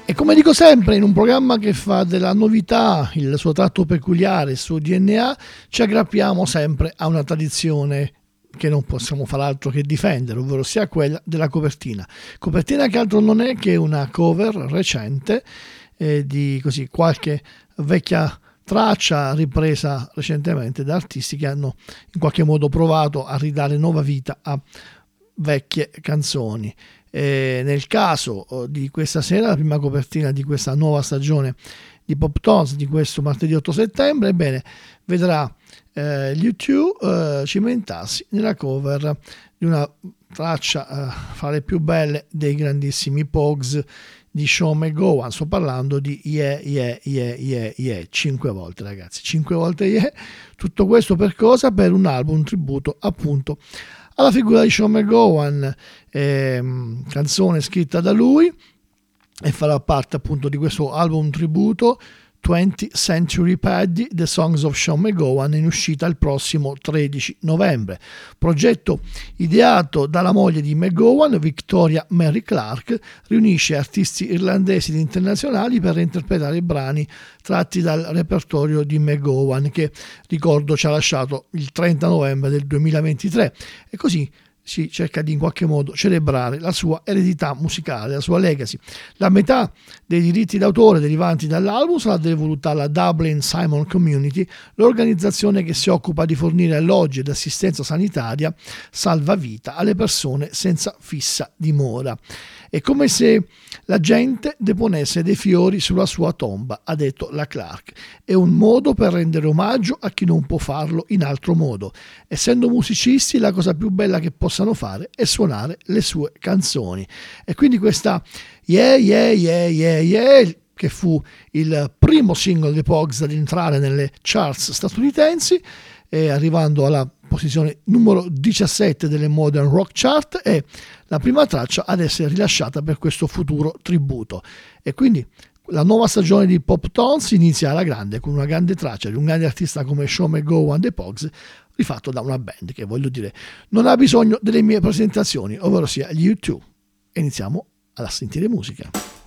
E come dico sempre, in un programma che fa della novità il suo tratto peculiare, il suo DNA, ci aggrappiamo sempre a una tradizione che non possiamo far altro che difendere, ovvero sia quella della copertina. Copertina che altro non è che una cover recente di così qualche vecchia traccia ripresa recentemente da artisti che hanno in qualche modo provato a ridare nuova vita a vecchie canzoni. Nel caso di questa sera, la prima copertina di questa nuova stagione di Pop Tones di questo martedì 8 settembre, ebbene, vedrà gli U2 cimentarsi nella cover di una traccia fra le più belle dei grandissimi Pogues di Sean McGowan. Sto parlando di Yeah Yeah Yeah Yeah Yeah, 5 volte ragazzi, 5 volte Yeah. Tutto questo per cosa? Per un album, un tributo appunto alla figura di Sean McGowan, canzone scritta da lui e farà parte appunto di questo album tributo 20th Century Paddy, The Songs of Sean McGowan, in uscita il prossimo 13 novembre. Progetto ideato dalla moglie di McGowan, Victoria Mary Clark, riunisce artisti irlandesi ed internazionali per interpretare brani tratti dal repertorio di McGowan, che ricordo ci ha lasciato il 30 novembre del 2023, e così si cerca di in qualche modo celebrare la sua eredità musicale, la sua legacy. La metà dei diritti d'autore derivanti dall'album sarà devoluta alla Dublin Simon Community, l'organizzazione che si occupa di fornire alloggi ed assistenza sanitaria salvavita alle persone senza fissa dimora. È come se la gente deponesse dei fiori sulla sua tomba, ha detto la Clark. È un modo per rendere omaggio a chi non può farlo in altro modo. Essendo musicisti, la cosa più bella che possano fare è suonare le sue canzoni. E quindi questa Yeah Yeah Yeah Yeah Yeah, che fu il primo singolo dei Pogues ad entrare nelle charts statunitensi, arrivando alla posizione numero 17 delle Modern Rock Chart, è la prima traccia ad essere rilasciata per questo futuro tributo. E quindi la nuova stagione di Pop Tones inizia alla grande, con una grande traccia di un grande artista come Sean McGowan dei Pogues, rifatto da una band che, voglio dire, non ha bisogno delle mie presentazioni, ovvero sia gli U2. E iniziamo a sentire musica.